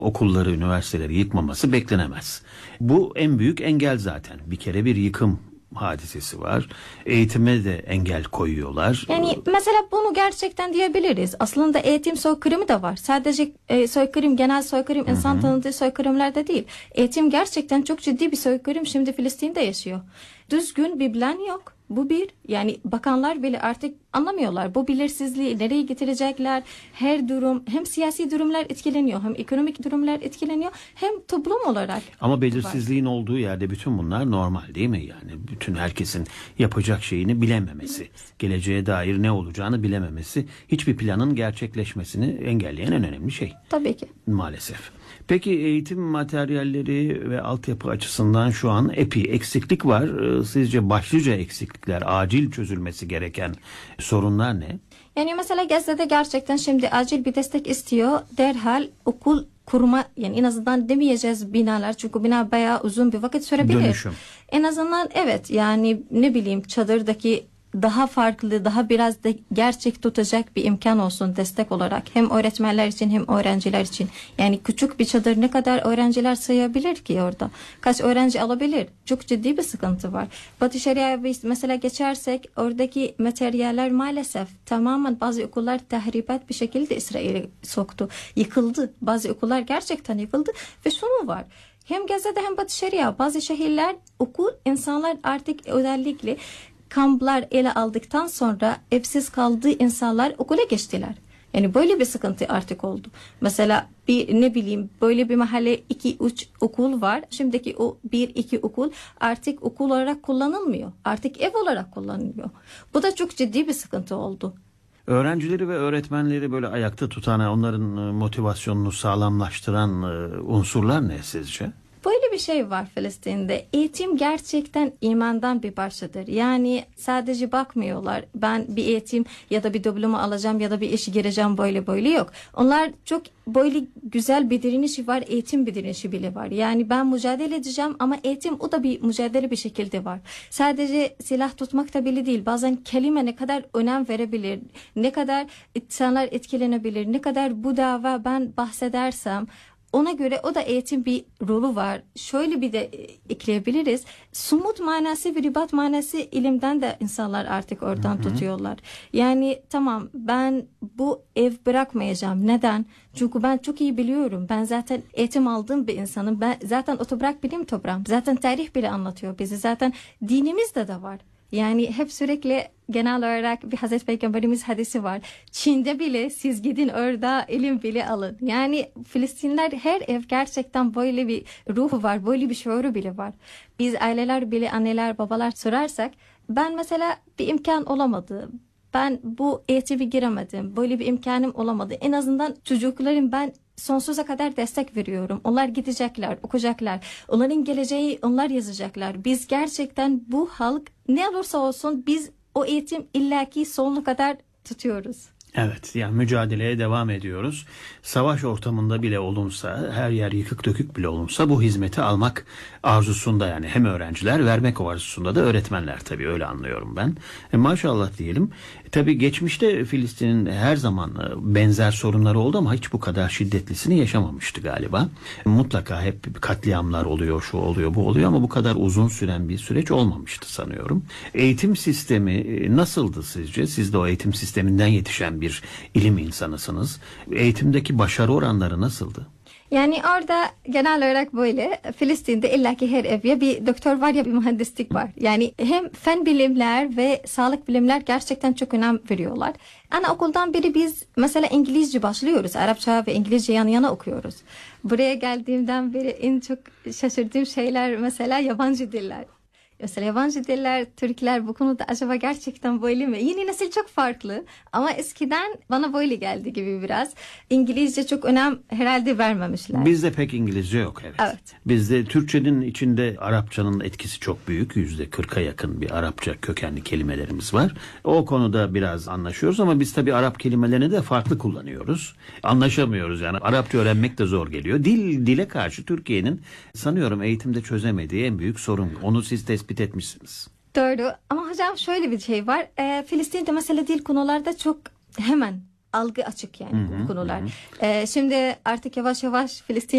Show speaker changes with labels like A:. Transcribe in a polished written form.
A: okulları, üniversiteleri yıkmaması beklenemez. Bu en büyük engel zaten. Bir kere bir yıkım hadisesi var. Eğitime de engel koyuyorlar.
B: Yani mesela bunu gerçekten diyebiliriz. Aslında eğitim soykırımı da var. Sadece soykırım, genel soykırım, insan tanıdığı soykırımlar da değil. Eğitim gerçekten çok ciddi bir soykırım şimdi Filistin'de yaşıyor. Düzgün bir plan yok. Bu bir, yani bakanlar bile artık anlamıyorlar. Bu belirsizliği nereye getirecekler? Her durum, hem siyasi durumlar etkileniyor, hem ekonomik durumlar etkileniyor, hem toplum olarak.
A: Ama belirsizliğin olduğu yerde bütün bunlar normal değil mi? Yani bütün herkesin yapacak şeyini bilememesi, geleceğe dair ne olacağını bilememesi, hiçbir planın gerçekleşmesini engelleyen en önemli şey.
B: Tabii ki.
A: Maalesef. Peki eğitim materyalleri ve altyapı açısından şu an epey eksiklik var. Sizce başlıca eksiklikler, acil çözülmesi gereken sorunlar ne?
B: Yani mesela Gazze'de gerçekten şimdi acil bir destek istiyor. Derhal okul kurma, yani en azından demeyeceğiz binalar, çünkü bina bayağı uzun bir vakit sürebilir.
A: Dönüşüm.
B: En azından evet, yani ne bileyim, çadırdaki daha farklı, daha biraz da gerçek tutacak bir imkan olsun destek olarak. Hem öğretmenler için hem öğrenciler için. Yani küçük bir çadır ne kadar öğrenciler sayabilir ki orada? Kaç öğrenci alabilir? Çok ciddi bir sıkıntı var. Batı Şeria'ya mesela geçersek, oradaki materyaller maalesef tamamen bazı okullar tahribat bir şekilde İsrail'e soktu. Yıkıldı. Bazı okullar gerçekten yıkıldı ve şunu var. Hem Gazze'de hem Batı Şeria, bazı şehirler okul, insanlar artık özellikle kamplar ele aldıktan sonra evsiz kaldığı insanlar okula geçtiler. Yani böyle bir sıkıntı artık oldu. Mesela bir, ne bileyim, böyle bir mahalle 2-3 okul var. Şimdiki o 1-2 okul artık okul olarak kullanılmıyor. Artık ev olarak kullanılıyor. Bu da çok ciddi bir sıkıntı oldu.
A: Öğrencileri ve öğretmenleri böyle ayakta tutan, onların motivasyonunu sağlamlaştıran unsurlar ne sizce?
B: Böyle bir şey var Filistin'de. Eğitim gerçekten imandan bir parçadır. Yani sadece bakmıyorlar. Ben bir eğitim ya da bir diploma alacağım ya da bir işe gireceğim, böyle yok. Onlar çok böyle güzel bir direnişi var. Eğitim bir direnişi bile var. Yani ben mücadele edeceğim ama eğitim, o da bir mücadele bir şekilde var. Sadece silah tutmak da bile değil. Bazen kelime ne kadar önem verebilir, ne kadar insanlar etkilenebilir, ne kadar bu dava ben bahsedersem, ona göre o da eğitim bir rolü var. Şöyle bir de ekleyebiliriz. Sumut manası ve ribat manası ilimden de insanlar artık oradan tutuyorlar. Yani tamam, ben bu ev bırakmayacağım. Neden? Çünkü ben çok iyi biliyorum. Ben zaten eğitim aldığım bir insanım. Ben zaten o toprak benim toprağım. Zaten tarih bile anlatıyor bizi. Zaten dinimizde de var. Yani hep sürekli genel olarak bir Hazreti Peygamberimiz hadisi var. Çin'de bile siz gidin orada ilim bile alın. Yani Filistinler, her ev gerçekten böyle bir ruhu var. Böyle bir şuuru bile var. Biz aileler bile, anneler, babalar sorarsak, ben mesela bir imkan olamadı. Ben bu eğitime giremedim. Böyle bir imkanım olamadı. En azından çocuklarım, ben sonsuza kadar destek veriyorum. Onlar gidecekler, okuyacaklar. Onların geleceği onlar yazacaklar. Biz gerçekten bu halk ne olursa olsun biz o eğitim illaki sonuna kadar tutuyoruz.
A: Evet, yani mücadeleye devam ediyoruz. Savaş ortamında bile olunsa, her yer yıkık dökük bile olunsa bu hizmeti almak arzusunda, yani hem öğrenciler, vermek o arzusunda da öğretmenler, tabii öyle anlıyorum ben. Maşallah diyelim. Tabii geçmişte Filistin'in her zaman benzer sorunları oldu ama hiç bu kadar şiddetlisini yaşamamıştı galiba. Mutlaka hep katliamlar oluyor, şu oluyor, bu oluyor ama bu kadar uzun süren bir süreç olmamıştı sanıyorum. Eğitim sistemi nasıldı sizce? Siz de o eğitim sisteminden yetişen bir ilim insanısınız. Eğitimdeki başarı oranları nasıldı?
B: Yani orada genel olarak böyle, Filistin'de illaki her ev ya bir doktor var ya bir mühendislik var. Yani hem fen bilimler ve sağlık bilimler gerçekten çok önem veriyorlar. Anaokuldan beri biz mesela İngilizce başlıyoruz. Arapça ve İngilizce yan yana okuyoruz. Buraya geldiğimden beri en çok şaşırdığım şeyler mesela yabancı diller. Mesela yabancı diller, Türkler bu konuda acaba gerçekten böyle mi? Yeni nesil çok farklı ama eskiden bana böyle geldi gibi biraz. İngilizce çok önem herhalde vermemişler.
A: Bizde pek İngilizce yok, evet.
B: Evet.
A: Bizde Türkçenin içinde Arapçanın etkisi çok büyük. %40'a yakın bir Arapça kökenli kelimelerimiz var. O konuda biraz anlaşıyoruz ama biz tabii Arap kelimelerini de farklı kullanıyoruz. Anlaşamıyoruz yani. Arapça öğrenmek de zor geliyor. Dile karşı Türkiye'nin sanıyorum eğitimde çözemediği en büyük sorun. Onu siz tespit etmişsiniz.
B: Doğru ama hocam şöyle bir şey var. Filistin'de mesela dil konularda çok hemen algı açık, yani bu konular. Şimdi artık yavaş yavaş Filistin